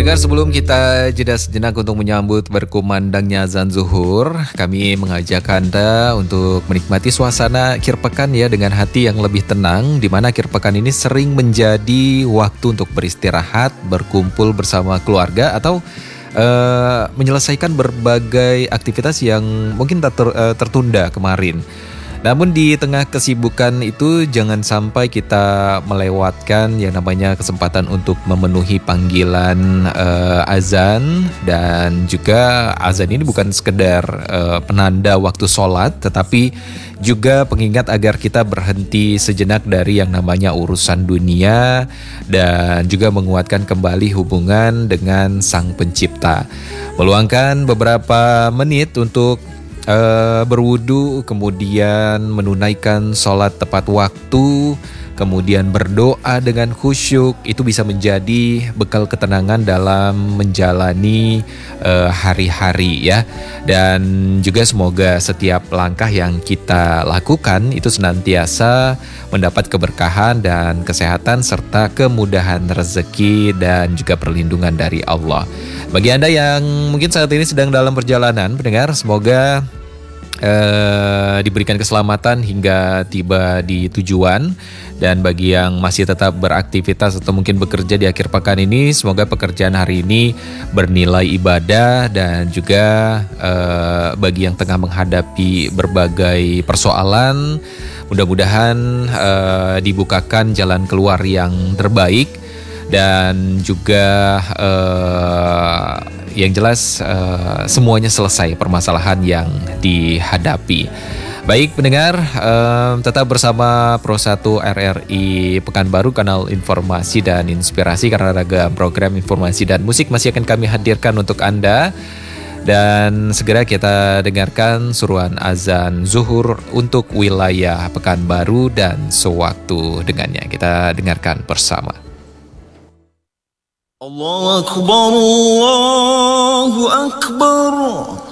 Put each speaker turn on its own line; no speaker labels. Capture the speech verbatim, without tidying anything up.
Pendengar, sebelum kita jeda sejenak untuk menyambut berkumandangnya azan zuhur, kami mengajak Anda untuk menikmati suasana akhir pekan ya dengan hati yang lebih tenang, di mana akhir pekan ini sering menjadi waktu untuk beristirahat, berkumpul bersama keluarga atau uh, menyelesaikan berbagai aktivitas yang mungkin tak ter, uh, tertunda kemarin. Namun di tengah kesibukan itu jangan sampai kita melewatkan yang namanya kesempatan untuk memenuhi panggilan uh, azan. Dan juga azan ini bukan sekedar uh, penanda waktu sholat, tetapi juga pengingat agar kita berhenti sejenak dari yang namanya urusan dunia dan juga menguatkan kembali hubungan dengan Sang Pencipta. Meluangkan beberapa menit untuk Uh, berwudu, kemudian menunaikan sholat tepat waktu, kemudian berdoa dengan khusyuk, itu bisa menjadi bekal ketenangan dalam menjalani uh, hari-hari ya. Dan juga semoga setiap langkah yang kita lakukan itu senantiasa mendapat keberkahan dan kesehatan serta kemudahan rezeki dan juga perlindungan dari Allah. Bagi Anda yang mungkin saat ini sedang dalam perjalanan, pendengar, semoga eh, diberikan keselamatan hingga tiba di tujuan. Dan bagi yang masih tetap beraktivitas atau mungkin bekerja di akhir pekan ini, semoga pekerjaan hari ini bernilai ibadah. Dan juga eh, bagi yang tengah menghadapi berbagai persoalan, mudah-mudahan eh, dibukakan jalan keluar yang terbaik. Dan juga uh, yang jelas uh, semuanya selesai permasalahan yang dihadapi. Baik pendengar, uh, tetap bersama Pro satu R R I Pekanbaru, kanal informasi dan inspirasi, karena ragam program informasi dan musik masih akan kami hadirkan untuk Anda. Dan segera kita dengarkan suruhan azan zuhur untuk wilayah Pekanbaru dan sewaktu dengannya. Kita dengarkan bersama.
Allahu Akbar, Allahu Akbar.